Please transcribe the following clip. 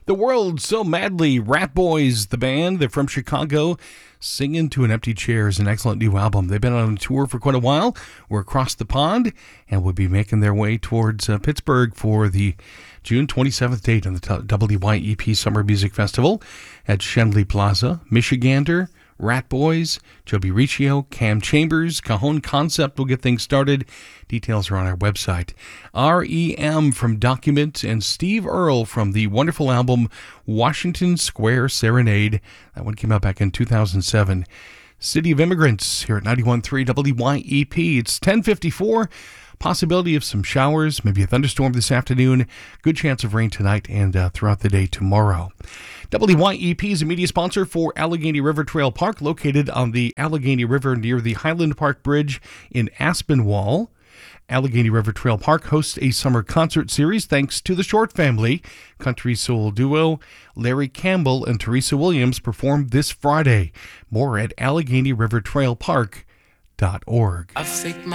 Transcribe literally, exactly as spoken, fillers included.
The World So Madly, Rat Boys, the band. They're from Chicago. Singing to an Empty Chair is an excellent new album. They've been on a tour for quite a while. We're across the pond and will be making their way towards uh, Pittsburgh for the June twenty-seventh date on the t- W Y E P Summer Music Festival at Schenley Plaza. Michigander, Rat Boys, Joby Riccio, Cam Chambers, Cajon Concept will get things started. Details are on our website. R E M from Document and Steve Earle from the wonderful album Washington Square Serenade. That one came out back in two thousand seven. City of Immigrants here at ninety-one point three W Y E P. It's ten fifty-four. Possibility of some showers, maybe a thunderstorm this afternoon. Good chance of rain tonight and uh, throughout the day tomorrow. W Y E P is a media sponsor for Allegheny River Trail Park, located on the Allegheny River near the Highland Park Bridge in Aspinwall. Allegheny River Trail Park hosts a summer concert series thanks to the Short Family. Country soul duo Larry Campbell and Teresa Williams perform this Friday. More at Allegheny River Trail Park dot org. I faked my